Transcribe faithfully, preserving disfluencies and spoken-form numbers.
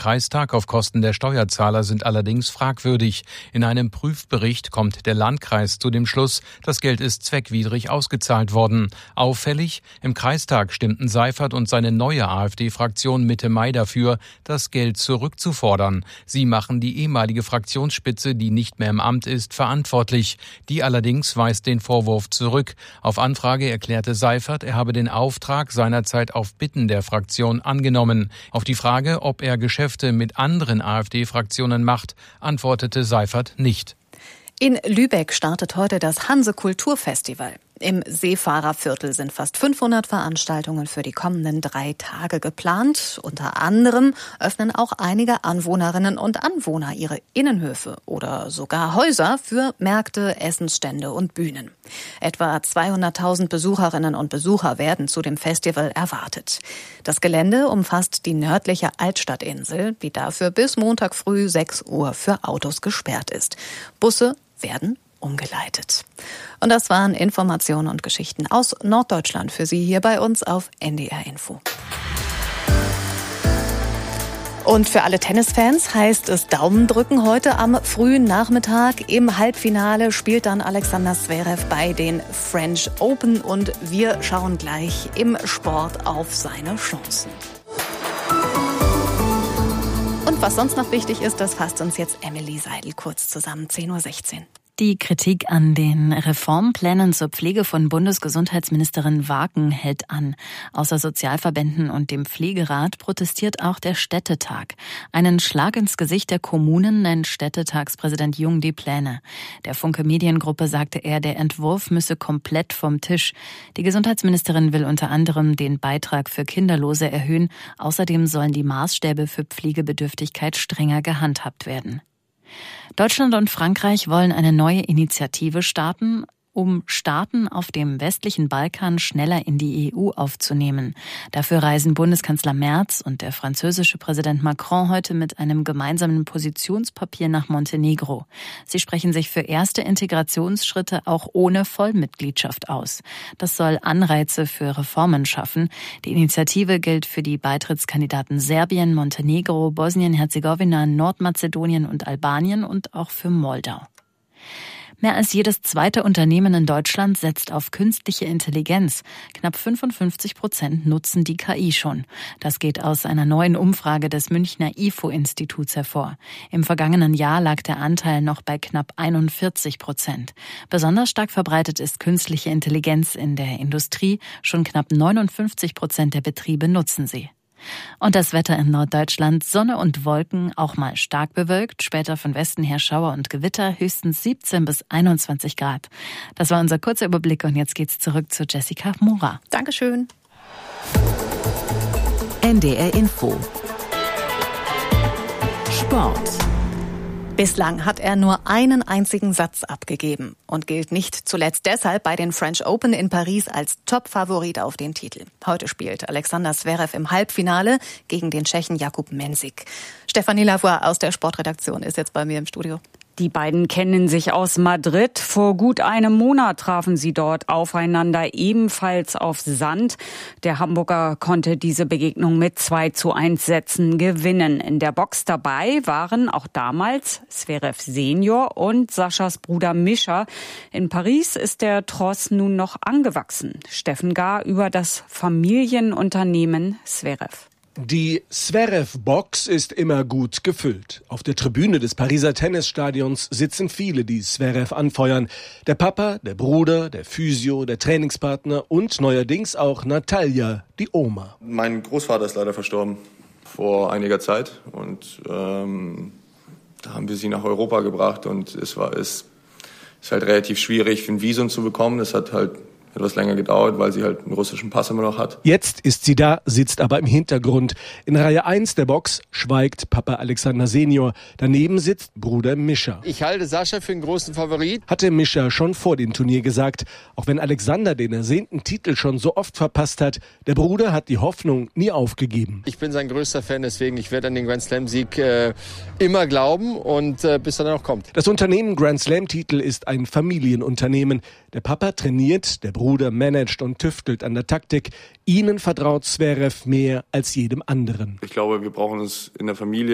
Kreistag auf Kosten der Steuerzahler sind allerdings fragwürdig. In einem Prüfbericht kommt der Landkreis zu dem Schluss, das Geld ist zweckwidrig ausgezahlt worden. Auffällig, im Kreistag stimmten Seifert und seine neue AfD-Fraktion Mitte Mai dafür, das Geld zurückzufordern. Sie machen die ehemalige Fraktionsspitze, die nicht mehr im Amt ist, verantwortlich. Die allerdings weist den Vorwurf zurück. Auf Anfrage erklärte Seifert, er habe den Auftrag seinerzeit auf Bitten der Fraktion angenommen. Auf die Frage, ob er Geschäfte mit anderen AfD-Fraktionen macht, antwortete Seifert nicht. In Lübeck startet heute das Hanse-Kulturfestival. Im Seefahrerviertel sind fast fünfhundert Veranstaltungen für die kommenden drei Tage geplant. Unter anderem öffnen auch einige Anwohnerinnen und Anwohner ihre Innenhöfe oder sogar Häuser für Märkte, Essensstände und Bühnen. Etwa zweihunderttausend Besucherinnen und Besucher werden zu dem Festival erwartet. Das Gelände umfasst die nördliche Altstadtinsel, die dafür bis Montag früh sechs Uhr für Autos gesperrt ist. Busse werden umgeleitet. Und das waren Informationen und Geschichten aus Norddeutschland für Sie hier bei uns auf N D R Info. Und für alle Tennisfans heißt es Daumen drücken heute am frühen Nachmittag. Im Halbfinale spielt dann Alexander Zverev bei den French Open und wir schauen gleich im Sport auf seine Chancen. Und was sonst noch wichtig ist, das fasst uns jetzt Emily Seidel kurz zusammen, zehn Uhr sechzehn. Die Kritik an den Reformplänen zur Pflege von Bundesgesundheitsministerin Waken hält an. Außer Sozialverbänden und dem Pflegerat protestiert auch der Städtetag. Einen Schlag ins Gesicht der Kommunen nennt Städtetagspräsident Jung die Pläne. Der Funke Mediengruppe sagte er, der Entwurf müsse komplett vom Tisch. Die Gesundheitsministerin will unter anderem den Beitrag für Kinderlose erhöhen. Außerdem sollen die Maßstäbe für Pflegebedürftigkeit strenger gehandhabt werden. Deutschland und Frankreich wollen eine neue Initiative starten, um Staaten auf dem westlichen Balkan schneller in die E U aufzunehmen. Dafür reisen Bundeskanzler Merz und der französische Präsident Macron heute mit einem gemeinsamen Positionspapier nach Montenegro. Sie sprechen sich für erste Integrationsschritte auch ohne Vollmitgliedschaft aus. Das soll Anreize für Reformen schaffen. Die Initiative gilt für die Beitrittskandidaten Serbien, Montenegro, Bosnien-Herzegowina, Nordmazedonien und Albanien und auch für Moldau. Mehr als jedes zweite Unternehmen in Deutschland setzt auf künstliche Intelligenz. Knapp fünfundfünfzig Prozent nutzen die K I schon. Das geht aus einer neuen Umfrage des Münchner I F O-Instituts hervor. Im vergangenen Jahr lag der Anteil noch bei knapp einundvierzig Prozent. Besonders stark verbreitet ist künstliche Intelligenz in der Industrie. Schon knapp neunundfünfzig Prozent der Betriebe nutzen sie. Und das Wetter in Norddeutschland, Sonne und Wolken, auch mal stark bewölkt, später von Westen her Schauer und Gewitter, höchstens siebzehn bis einundzwanzig Grad. Das war unser kurzer Überblick und jetzt geht's zurück zu Jessica Mora. Dankeschön. N D R Info. Sport. Bislang hat er nur einen einzigen Satz abgegeben und gilt nicht zuletzt deshalb bei den French Open in Paris als Top-Favorit auf den Titel. Heute spielt Alexander Zverev im Halbfinale gegen den Tschechen Jakub Mensik. Stefanie Lavoie aus der Sportredaktion ist jetzt bei mir im Studio. Die beiden kennen sich aus Madrid. Vor gut einem Monat trafen sie dort aufeinander, ebenfalls auf Sand. Der Hamburger konnte diese Begegnung mit zwei zu eins Sätzen gewinnen. In der Box dabei waren auch damals Zverev Senior und Saschas Bruder Mischa. In Paris ist der Tross nun noch angewachsen. Steffen Gahr über das Familienunternehmen Zverev. Die Zverev-Box ist immer gut gefüllt. Auf der Tribüne des Pariser Tennisstadions sitzen viele, die Zverev anfeuern. Der Papa, der Bruder, der Physio, der Trainingspartner und neuerdings auch Natalia, die Oma. Mein Großvater ist leider verstorben vor einiger Zeit und ähm, da haben wir sie nach Europa gebracht und es war es ist halt relativ schwierig, ein Visum zu bekommen. Das hat halt etwas länger gedauert, weil sie halt einen russischen Pass immer noch hat. Jetzt ist sie da, sitzt aber im Hintergrund. In Reihe eins der Box schweigt Papa Alexander Senior. Daneben sitzt Bruder Mischa. Ich halte Sascha für einen großen Favorit. Hatte Mischa schon vor dem Turnier gesagt. Auch wenn Alexander den ersehnten Titel schon so oft verpasst hat, der Bruder hat die Hoffnung nie aufgegeben. Ich bin sein größter Fan, deswegen ich werde an den Grand Slam-Sieg äh, immer glauben und äh, bis er dann auch kommt. Das Unternehmen Grand Slam-Titel ist ein Familienunternehmen. Der Papa trainiert, der Bruder managt und tüftelt an der Taktik. Ihnen vertraut Zverev mehr als jedem anderen. Ich glaube, wir brauchen uns in der Familie